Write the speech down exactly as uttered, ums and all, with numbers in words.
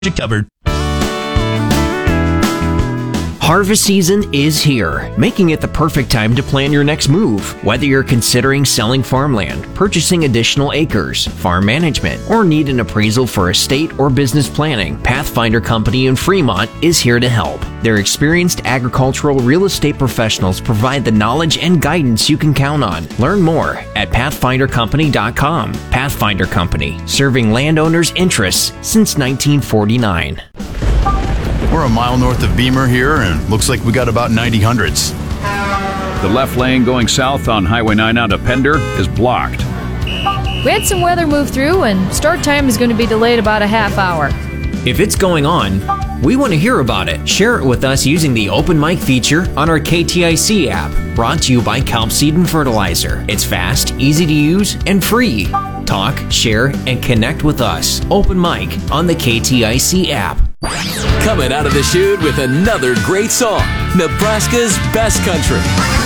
Covered. Harvest season is here, making it the perfect time to plan your next move. Whether you're considering selling farmland, purchasing additional acres, farm management, or need an appraisal for estate or business planning, Pathfinder Company in Fremont is here to help. Their experienced agricultural real estate professionals provide the knowledge and guidance you can count on. Learn more at pathfinder company dot com. Pathfinder Company, serving landowners' interests since nineteen forty-nine. We're a mile north of Beamer here, and looks like we got about ninety hundreds. The left lane going south on Highway nine out of Pender is blocked. We had some weather move through, and start time is going to be delayed about a half hour. If it's going on, we want to hear about it. Share it with us using the Open Mic feature on our K T I C app, brought to you by Kelp Seed and Fertilizer. It's fast, easy to use, and free. Talk, share, and connect with us. Open Mic on the K T I C app. Coming out of the chute with another great song, Nebraska's Best Country.